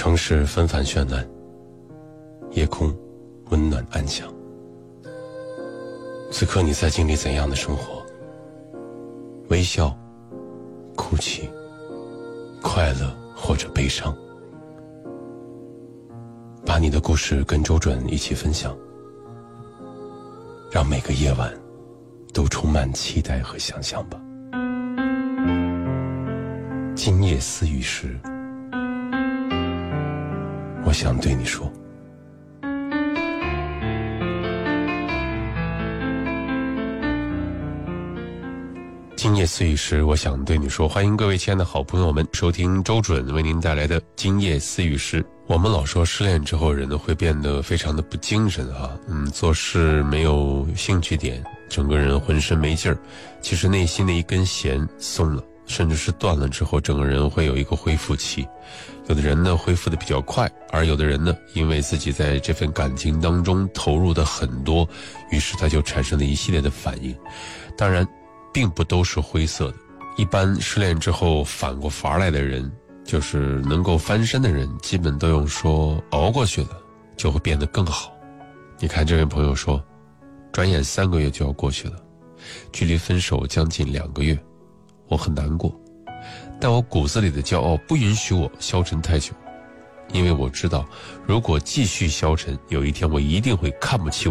城市纷繁绚烂，夜空温暖安详。此刻你在经历怎样的生活？微笑、哭泣、快乐或者悲伤，把你的故事跟周准一起分享，让每个夜晚都充满期待和想象吧。今夜思雨时，我想对你说。今夜思雨时，我想对你说。欢迎各位亲爱的好朋友们收听周准为您带来的今夜思雨时。我们老说失恋之后人会变得非常的不精神啊，做事没有兴趣点，整个人浑身没劲儿。其实内心的一根弦松了，甚至是断了之后，整个人会有一个恢复期。有的人呢恢复的比较快，而有的人呢因为自己在这份感情当中投入的很多，于是他就产生了一系列的反应。当然并不都是灰色的，一般失恋之后反过伐来的人，就是能够翻身的人，基本都用说熬过去了就会变得更好。你看这位朋友说，转眼3个月就要过去了，距离分手将近2个月，我很难过，但我骨子里的骄傲不允许我消沉太久，因为我知道如果继续消沉，有一天我一定会看不起